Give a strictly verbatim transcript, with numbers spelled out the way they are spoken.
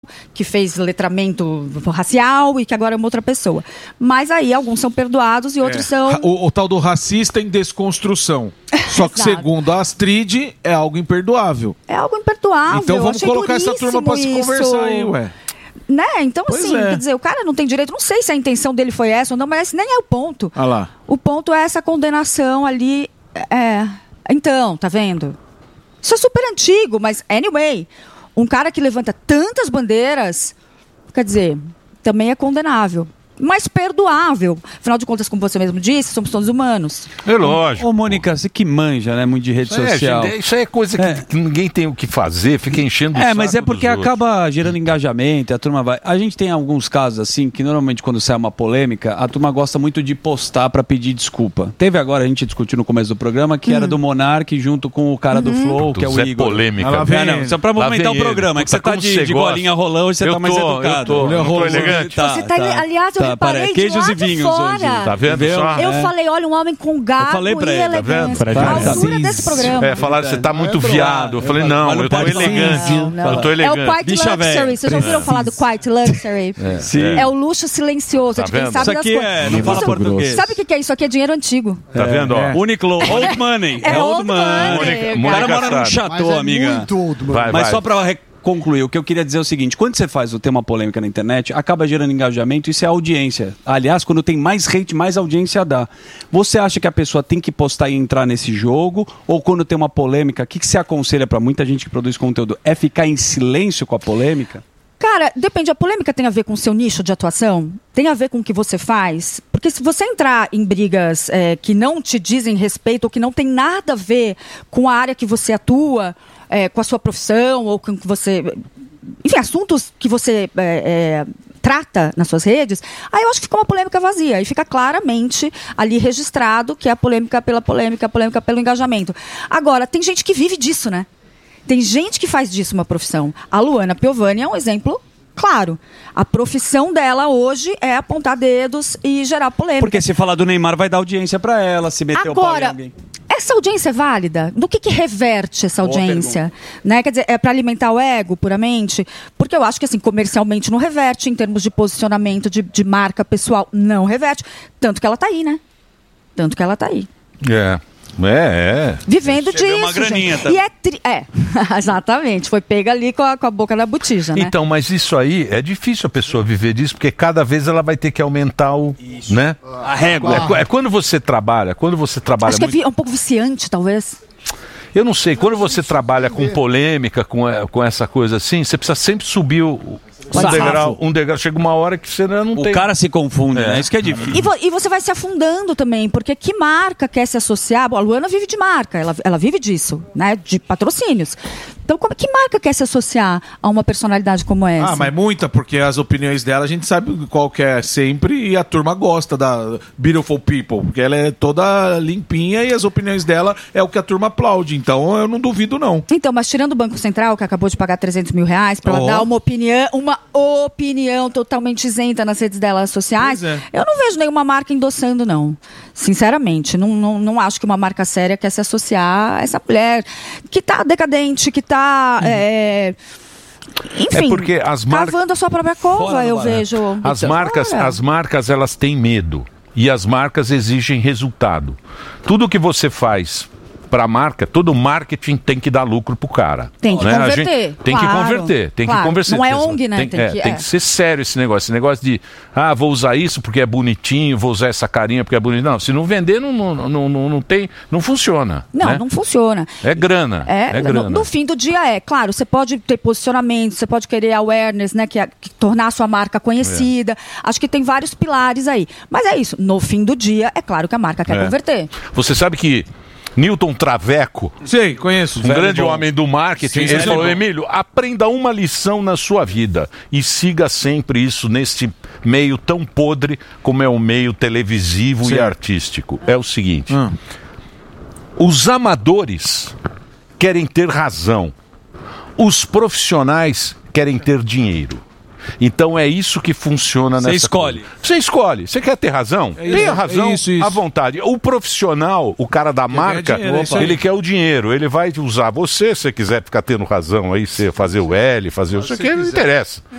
que fez letramento racial e que agora é uma outra pessoa. Mas aí alguns são perdoados e outros é. são... O, o tal do racista em desconstrução. Só que segundo a Astrid, é algo imperdoável. É algo imperdoável. Então vamos colocar essa turma pra se isso. conversar aí, ué. Né? Então, Pois assim, é. quer dizer, o cara não tem direito, não sei se a intenção dele foi essa ou não, mas esse nem é o ponto. Ah lá. O ponto é essa condenação ali. É... Então, tá vendo? Isso é super antigo, mas anyway, um cara que levanta tantas bandeiras, quer dizer, também é condenável. Mas perdoável. Afinal de contas, como você mesmo disse, somos todos humanos. É lógico. Ô, Mônica, você que manja, né? Muito de rede Isso é, social. gente, isso aí é coisa que, É. que ninguém tem o que fazer, fica enchendo o É, saco mas é porque dos outros. acaba gerando engajamento, a turma vai. A gente tem alguns casos assim que normalmente quando sai uma polêmica, a turma gosta muito de postar pra pedir desculpa. Teve agora, a gente discutiu no começo do programa, que Hum. era do Monark junto com o cara Uhum. do Flow, que é o Zé Igor. polêmica. Ah, lá vem, não, só pra Lá movimentar o vem ele. programa, é que Puta, você tá como de, você de gosta. golinha rolão, hoje você Eu tá mais tô, eu educado. tô, eu tô Rolão. elegante. Tá, Você tá, tá. aliás, eu Tá, reparei para- de queijos lá e de vinhos fora. hoje. Tá vendo Viu? só? Eu É. falei, olha, um homem com garbo falei pra e ele, tá elegância. vendo? A Pra altura gente. desse programa. É, falaram, você tá muito É, viado. Eu falei, eu não, falo, eu tô pode ser. elegante. Não, não. Eu tô É o elegante. Quiet Bicha Luxury. velha. Vocês já ouviram falar do Quiet Luxury? É. Sim. É o luxo silencioso, Tá de quem vendo? sabe Isso das aqui coisas. é, não fala Isso- português. Sabe o que que é isso? Aqui é dinheiro antigo. Tá vendo, ó? Uniqlo, old money. É old old money. money. Mônica- O cara Mônica mora num sabe. chateau, Mas é amiga. muito old, mano. Vai, Mas vai. só pra re- concluir, o que eu queria dizer é o seguinte: quando você faz o ter uma polêmica na internet, acaba gerando engajamento, isso é audiência. Aliás, quando tem mais hate, mais audiência dá. Você acha que a pessoa tem que postar e entrar nesse jogo? Ou quando tem uma polêmica, o que, que você aconselha pra muita gente que produz conteúdo? É ficar em silêncio com a polêmica? Cara, depende. A polêmica tem a ver com o seu nicho de atuação? Tem a ver com o que você faz? Porque se você entrar em brigas é, que não te dizem respeito ou que não tem nada a ver com a área que você atua, é, com a sua profissão ou com o que você... Enfim, assuntos que você é, é, trata nas suas redes, aí eu acho que fica uma polêmica vazia. E fica claramente ali registrado que é a polêmica pela polêmica, a polêmica pelo engajamento. Agora, tem gente que vive disso, né? Tem gente que faz disso uma profissão. A Luana Piovani é um exemplo claro. A profissão dela hoje é apontar dedos e gerar polêmica. Porque se falar do Neymar vai dar audiência pra ela, se meter o pau em Agora, alguém. essa audiência é válida? Do que, que reverte essa Boa audiência? Né? Quer dizer, é para alimentar o ego puramente? Porque eu acho que assim, comercialmente não reverte, em termos de posicionamento de, de marca pessoal, não reverte. Tanto que ela tá aí, né? Tanto que ela tá aí. É. É, é. Vivendo Recebeu disso, uma graninha gente. também. E é, tri... é, exatamente. Foi pega ali com a, com a boca na botija, né? Então, mas isso aí é difícil a pessoa viver disso, porque cada vez ela vai ter que aumentar o, né? A régua. É, qu- é quando você trabalha, quando você trabalha Acho que é muito... vi- um pouco viciante, talvez. Eu não sei, quando você trabalha com polêmica, com, eh, com essa coisa assim, você precisa sempre subir o, um Sarrafo. degrau, um degrau. Chega uma hora que você não O tem. cara se confunde, É. né? Isso que é difícil. E, vo- e você vai se afundando também, porque que marca quer se associar? Bom, a Luana vive de marca, ela, ela vive disso, né? De patrocínios. Então, como, que marca quer se associar a uma personalidade como essa? Ah, mas muita, porque as opiniões dela a gente sabe qual que é sempre e a turma gosta da Beautiful People, porque ela é toda limpinha e as opiniões dela é o que a turma aplaude. Então eu não duvido, não. Então, mas tirando o Banco Central, que acabou de pagar trezentos mil reais para ela Oh. dar uma opinião, uma opinião totalmente isenta nas redes dela sociais, Pois é. eu não vejo nenhuma marca endossando, não. Sinceramente, não, não, não acho que uma marca séria quer se associar a essa mulher que tá decadente, que tá... é, enfim, É porque as marcas- cavando a sua própria cova, Fora do eu barato. vejo. As Então, marcas, fora. as marcas, elas têm medo. E as marcas exigem resultado. Tudo que você faz para a marca, todo marketing tem que dar lucro pro cara. Tem que né? A converter, gente tem que claro, converter, tem claro. que conversar. Não é Tem- O N G, né? Tem, Tem é, que- tem é. que ser sério esse negócio. Esse negócio de, ah, vou usar isso porque é bonitinho, vou usar essa carinha porque é bonito. Não, se não vender, não, não, não, não, não tem, não funciona. Não, né? não funciona. É grana. É, É, no, grana. no fim do dia é, claro, você pode ter posicionamento, você pode querer awareness, né, que, é, que tornar a sua marca conhecida. Acho que tem vários pilares aí. Mas é isso, no fim do dia, é claro que a marca quer É. converter. Você sabe que Newton Traveco, Sei, conheço. um grande homem do marketing, Sim, ele velho falou, bom. Emílio, aprenda uma lição na sua vida e siga sempre isso nesse meio tão podre como é o meio televisivo Sim. e artístico. É o seguinte, Hum. os amadores querem ter razão, os profissionais querem ter dinheiro. Então é isso que funciona Você nessa escolhe. coisa. Você escolhe. Você quer ter razão? É isso, Tenha razão é isso, isso. à vontade. O profissional, o cara da marca, dinheiro, é isso aí. ele quer o dinheiro. Ele vai usar você, se você quiser ficar tendo razão aí, você fazer o L, fazer o que, não interessa.